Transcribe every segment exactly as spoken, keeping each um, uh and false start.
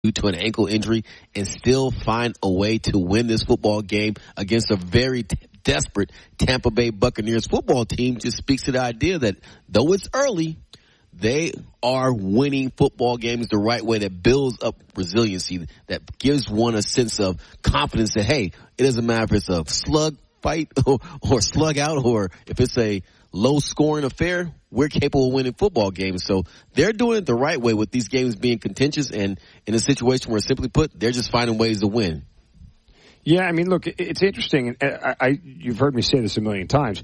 due to an ankle injury and still find a way to win this football game against a very t- desperate Tampa Bay Buccaneers football team just speaks to the idea that though it's early, they are winning football games the right way that builds up resiliency, that gives one a sense of confidence that, hey, it doesn't matter if it's a slug fight or, or slug out or if it's a low-scoring affair, we're capable of winning football games. So they're doing it the right way with these games being contentious and in a situation where, simply put, they're just finding ways to win. Yeah, I mean, look, it's interesting. I, I, you've heard me say this a million times.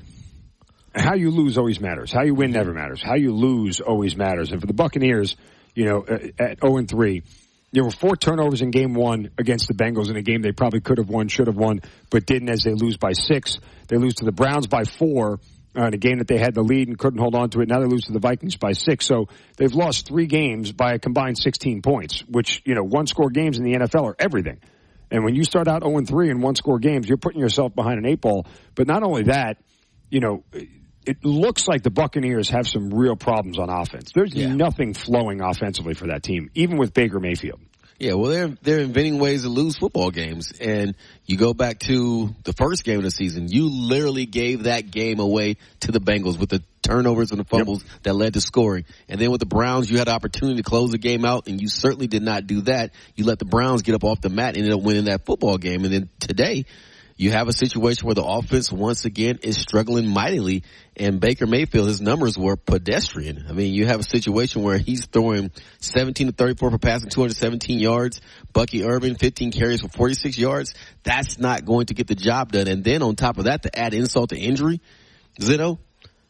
How you lose always matters. How you win never matters. How you lose always matters. And for the Buccaneers, you know, at oh and three, there were four turnovers in game one against the Bengals in a game they probably could have won, should have won, but didn't as they lose by six. They lose to the Browns by four. Uh, in a game that they had the lead and couldn't hold on to it. Now they lose to the Vikings by six. So they've lost three games by a combined sixteen points, which, you know, one-score games in the N F L are everything. And when you start out oh and three in one-score games, you're putting yourself behind an eight ball. But not only that, you know, it looks like the Buccaneers have some real problems on offense. There's yeah. nothing flowing offensively for that team, even with Baker Mayfield. Yeah, well, they're they're inventing ways to lose football games. And you go back to the first game of the season, you literally gave that game away to the Bengals with the turnovers and the fumbles yep. that led to scoring. And then with the Browns, you had the opportunity to close the game out, and you certainly did not do that. You let the Browns get up off the mat and ended up winning that football game. And then today, you have a situation where the offense, once again, is struggling mightily, and Baker Mayfield, his numbers were pedestrian. I mean, you have a situation where he's throwing seventeen to thirty-four for passing, two hundred seventeen yards. Bucky Irvin, fifteen carries for forty-six yards. That's not going to get the job done. And then on top of that, to add insult to injury, Zeno,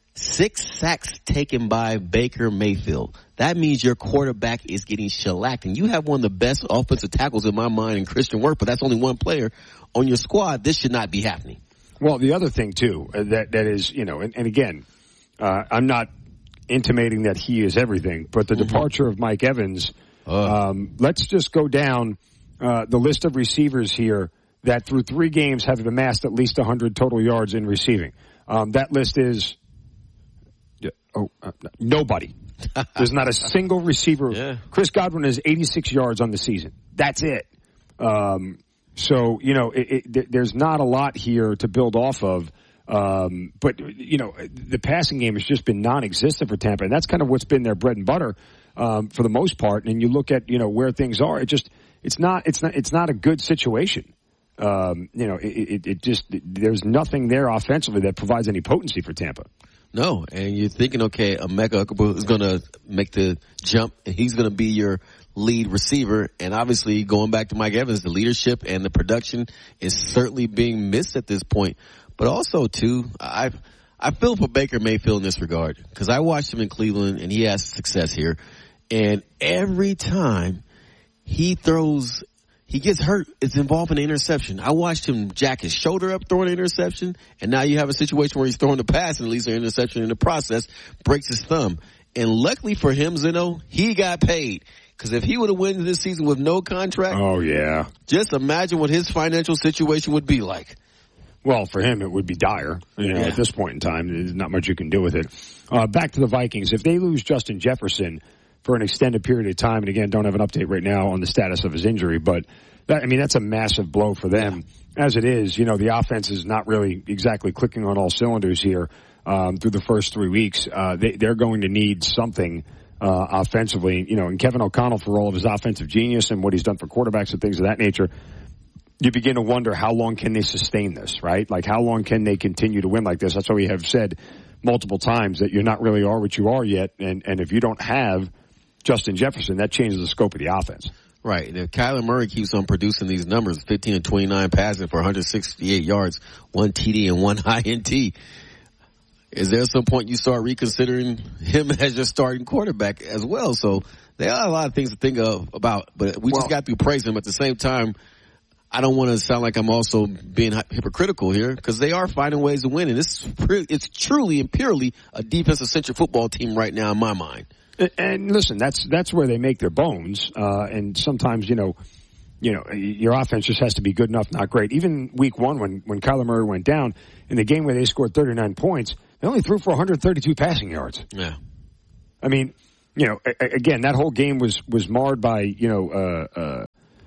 six sacks taken by Baker Mayfield. That means your quarterback is getting shellacked. And you have one of the best offensive tackles in my mind in Christian Work, but that's only one player on your squad. This should not be happening. Well, the other thing, too, uh, that that is, you know, and, and again, uh, I'm not intimating that he is everything, but the mm-hmm. departure of Mike Evans, uh. um, let's just go down uh, the list of receivers here that through three games have amassed at least one hundred total yards in receiving. Um, that list is oh, uh, nobody. There's not a single receiver. Yeah. Chris Godwin has eighty-six yards on the season. That's it. Um, so, you know, it, it, there's not a lot here to build off of. Um, but, you know, the passing game has just been non-existent for Tampa, and that's kind of what's been their bread and butter um, for the most part. And you look at, you know, where things are, it just it's not it's not it's not a good situation. Um, you know, it, it, it just there's nothing there offensively that provides any potency for Tampa. No, and you're thinking, okay, Emeka Okubo is going to make the jump, and he's going to be your lead receiver. And obviously, going back to Mike Evans, the leadership and the production is certainly being missed at this point. But also, too, I I feel for Baker Mayfield in this regard, because I watched him in Cleveland, and he has success here. And every time he throws – he gets hurt, it's involving an interception. I watched him jack his shoulder up throwing an interception, and now you have a situation where he's throwing the pass and leaves an interception in the process, breaks his thumb. And luckily for him, Zeno, he got paid. Because if he would have won this season with no contract, oh yeah, just imagine what his financial situation would be like. Well, for him, it would be dire. You know, yeah. At this point in time, there's not much you can do with it. Uh, back to the Vikings. If they lose Justin Jefferson for an extended period of time, and again, don't have an update right now on the status of his injury, but that, I mean, that's a massive blow for them. Yeah. As it is, you know, the offense is not really exactly clicking on all cylinders here um, through the first three weeks. Uh, they, they're going to need something uh, offensively. You know, and Kevin O'Connell, for all of his offensive genius and what he's done for quarterbacks and things of that nature, you begin to wonder how long can they sustain this, right? Like, how long can they continue to win like this? That's why we have said multiple times that you're not really are what you are yet, and, and if you don't have Justin Jefferson, that changes the scope of the offense. Right. And if Kyler Murray keeps on producing these numbers, fifteen and twenty-nine passing for one hundred sixty-eight yards, one T D and one I N T, is there some point you start reconsidering him as your starting quarterback as well? So there are a lot of things to think of about, but we well, just got to praise him. At the same time, I don't want to sound like I'm also being hypocritical here, because they are finding ways to win, and it's it's truly and purely a defensive-centric football team right now in my mind. And listen, that's that's where they make their bones. Uh, and sometimes, you know, you know, your offense just has to be good enough, not great. Even week one, when when Kyler Murray went down in the game where they scored thirty-nine points, they only threw for one hundred thirty-two passing yards. Yeah. I mean, you know, a, again, that whole game was, was marred by, you know, uh, uh,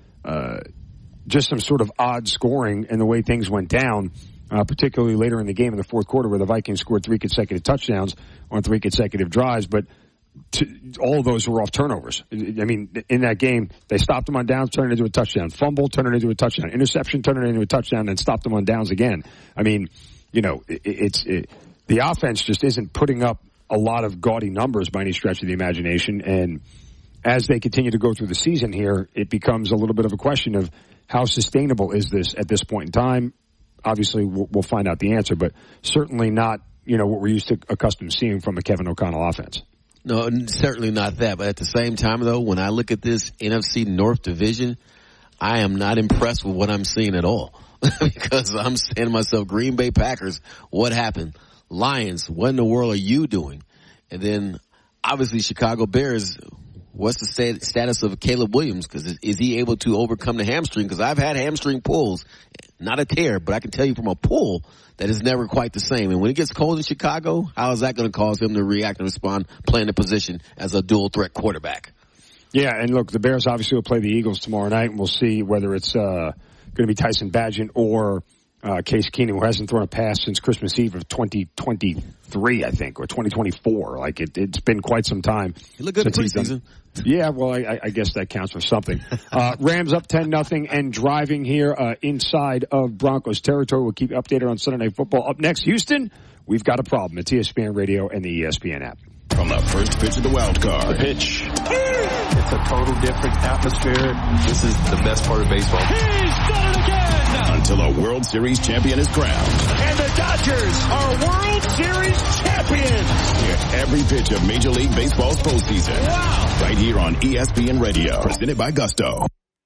uh, just some sort of odd scoring and the way things went down, uh, particularly later in the game in the fourth quarter where the Vikings scored three consecutive touchdowns on three consecutive drives. But to, all of those were off turnovers. I mean, in that game, they stopped them on downs, turned it into a touchdown. Fumble, turned it into a touchdown. Interception, turned it into a touchdown, and stopped them on downs again. I mean, you know, it, it's it, the offense just isn't putting up a lot of gaudy numbers by any stretch of the imagination. And as they continue to go through the season here, it becomes a little bit of a question of how sustainable is this at this point in time. Obviously, we'll, we'll find out the answer, but certainly not, you know, what we're used to accustomed to seeing from a Kevin O'Connell offense. No, certainly not that. But at the same time, though, when I look at this N F C North division, I am not impressed with what I'm seeing at all. Because I'm saying to myself, Green Bay Packers, what happened? Lions, what in the world are you doing? And then, obviously, Chicago Bears, what's the stat- status of Caleb Williams? Because is, is he able to overcome the hamstring? Because I've had hamstring pulls, not a tear, but I can tell you from a pull that is never quite the same. And when it gets cold in Chicago, how is that going to cause him to react and respond playing the position as a dual threat quarterback? Yeah, and look, the Bears obviously will play the Eagles tomorrow night, and we'll see whether it's uh, going to be Tyson Bagent or uh, Case Keenum, who hasn't thrown a pass since Christmas Eve of twenty twenty-three, I think, or twenty twenty-four. Like, it, it's been quite some time. He looked good in preseason. Yeah, well, I, I guess that counts for something. Uh, Rams up ten nothing and driving here uh, inside of Broncos territory. We'll keep you updated on Sunday Night Football. Up next, Houston, we've got a problem. It's E S P N Radio and the E S P N app. From the first pitch of the wild card. The pitch. It's a total different atmosphere. This is the best part of baseball. He's done it again! Until a World Series champion is crowned. And the Dodgers are World Series champions! Hear every pitch of Major League Baseball's postseason. Wow! Right here on E S P N Radio. Presented by Gusto.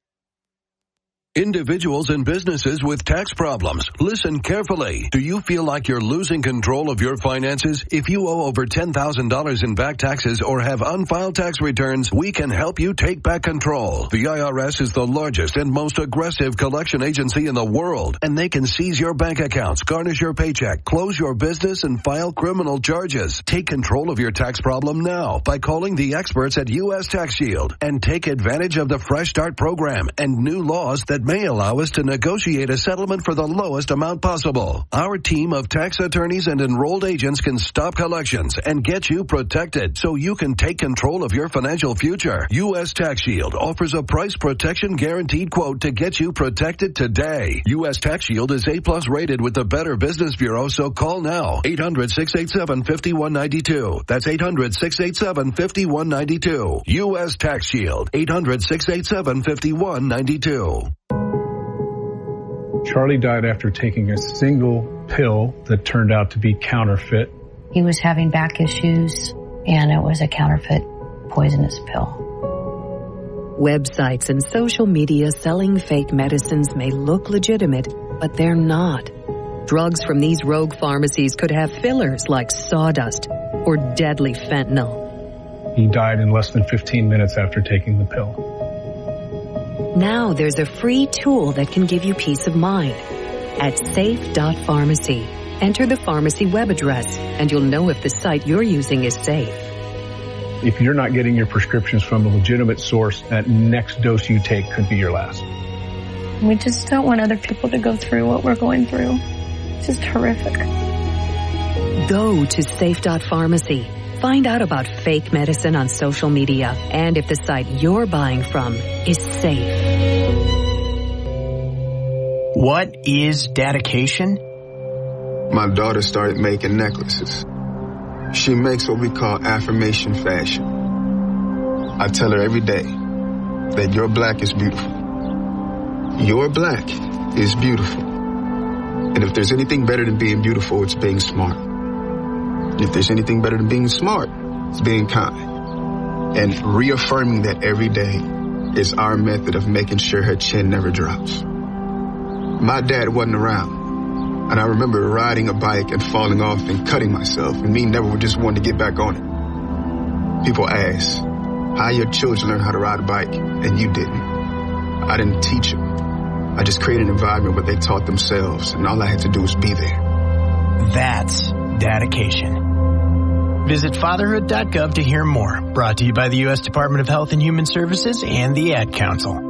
Individuals and businesses with tax problems, listen carefully. Do you feel like you're losing control of your finances? If you owe over ten thousand dollars in back taxes or have unfiled tax returns, we can help you take back control. The I R S is the largest and most aggressive collection agency in the world, and they can seize your bank accounts, garnish your paycheck, close your business, and file criminal charges. Take control of your tax problem now by calling the experts at U S Tax Shield and take advantage of the Fresh Start program and new laws that may allow us to negotiate a settlement for the lowest amount possible. Our team of tax attorneys and enrolled agents can stop collections and get you protected so you can take control of your financial future. U S Tax Shield offers a price protection guaranteed quote to get you protected today. U S Tax Shield is A plus rated with the Better Business Bureau, so call now. eight hundred, six eight seven, five one nine two. That's eight hundred, six eight seven, five one nine two. U S Tax Shield. eight hundred, six eight seven, five one nine two. Charlie died after taking a single pill that turned out to be counterfeit. He was having back issues, and it was a counterfeit poisonous pill. Websites and social media selling fake medicines may look legitimate, but they're not. Drugs from these rogue pharmacies could have fillers like sawdust or deadly fentanyl. He died in less than fifteen minutes after taking the pill. Now there's a free tool that can give you peace of mind. At safe dot pharmacy, enter the pharmacy web address, and you'll know if the site you're using is safe. If you're not getting your prescriptions from a legitimate source, that next dose you take could be your last. We just don't want other people to go through what we're going through. It's just horrific. Go to safe dot pharmacy. Find out about fake medicine on social media and if the site you're buying from is safe. What is dedication? My daughter started making necklaces. She makes what we call affirmation fashion. I tell her every day that your black is beautiful. Your black is beautiful. And if there's anything better than being beautiful, it's being smart. If there's anything better than being smart, it's being kind. And reaffirming that every day is our method of making sure her chin never drops. My dad wasn't around, and I remember riding a bike and falling off and cutting myself, and me never just wanted to get back on it. People ask, how your children learn how to ride a bike, and you didn't. I didn't teach them. I just created an environment where they taught themselves, and all I had to do was be there. That's dedication. Visit fatherhood dot gov to hear more. Brought to you by the U S Department of Health and Human Services and the Ad Council.